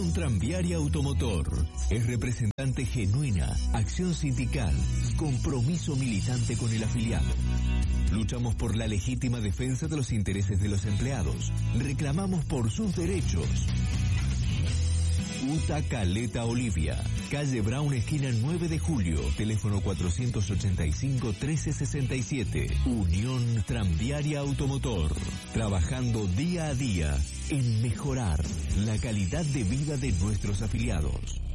Unión Tranviaria Automotor es representante genuina, acción sindical, compromiso militante con el afiliado. Luchamos por la legítima defensa de los intereses de los empleados. Reclamamos por sus derechos. UTA Caleta Olivia, calle Brown, esquina 9 de julio, teléfono 485-1367. Unión Tranviaria Automotor, trabajando día a día en mejorar la calidad de vida de nuestros afiliados.